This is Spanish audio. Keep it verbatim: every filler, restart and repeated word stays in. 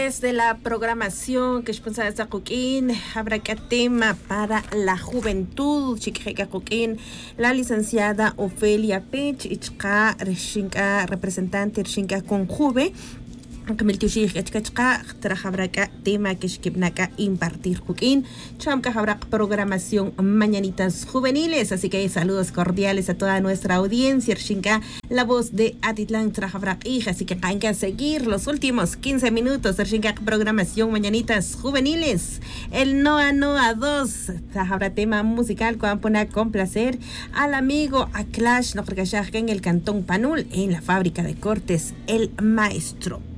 De la programación que sponsora esta Coquín, habrá que tema para la juventud, chiqueca Coquín, la licenciada Ofelia Pech, ichka reshinka representante reshinka con Juve. Kamil tushik achkachka trajabraca tema que shkibnaka impartir Joaquín chamka habrá programación mañanitas juveniles, así que saludos cordiales a toda nuestra audiencia. Shinka la voz de Atitlán trajabra hija, así que hay que seguir los últimos quince minutos de Shinka programación mañanitas juveniles. El Noa Noa dos trajabrá tema musical que van a poner con placer al amigo a Clash no en el cantón Panul en la fábrica de cortes El Maestro.